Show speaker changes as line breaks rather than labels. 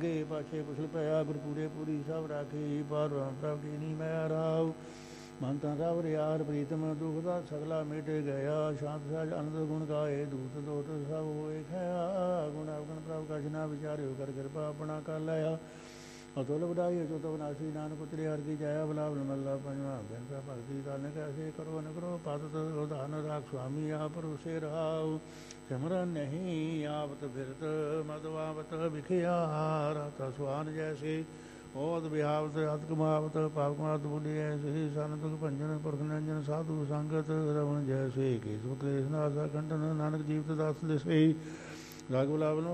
ਗੇ ਪਾਛੇ ਕੁਸ਼ਲ ਪਿਆ ਗੁਰ ਪੂਰੇ ਪੂਰੀ ਸਭ ਰਾਖੀ ਪਾਰ ਪ੍ਰਭ ਕੀਨੀ ਮੈਂ ਰਾਉ ਮਨ ਤਾਂ ਰਵ ਰਿਆਰ ਪ੍ਰੀਤਮ ਦੁਖ ਦਾ ਸਗਲਾ ਮਿਟ ਗਿਆ ਸ਼ਾਂਤ ਸਹਿਜ ਅਨੰਦ ਗੁਣ ਗਾਏ ਦੂਤ ਦੋਤ ਸਭ ਹੋਏ ਖਿਆ ਗੁਣ ਅਵਗੁਣ ਪ੍ਰਭ ਕਛ ਨਾ ਵਿਚਾਰਿਓ ਕਰ ਕਿਰਪਾ ਆਪਣਾ ਕਰ ਲਿਆ ਅਤੁਲ ਵਡਾਈ ਅਚੁਤ ਵਿਨਾਸ਼ੀ ਨਾਨਕ ਉਤਰੇ ਹਰਿ ਕੀ ਜਾਇਆ ਬਲਾਵ ਮੱਲਾ ਪੰਜਵਾ ਬਿਨ ਪ੍ਰਭ ਭਗਤੀ ਦਾਨ ਕੈਸੇ ਕਰੋ ਨ ਕਰੋ ਪਤ ਉਦਾਨ ਰਾਖ ਸੁਆਮੀ ਆਪ ਰੁਸੇ ਰਾਉ ਸਿਮਰਨ ਨਹੀਂ ਆਵਤ ਫਿਰਤ ਮਦਵਾਵਤ ਵਿਖਿਆ ਰਤ ਸੁਆਨ ਜੈਸੇ ओत बिहावत अत कमावत पाप कमावत बुढ़ी ऐसे सनतुक भंजन पुरख नंजन साधु संगत रमन जैसे केशव क्लेश नासा खंडन नानक जीवत दास दिसे राग बिलावल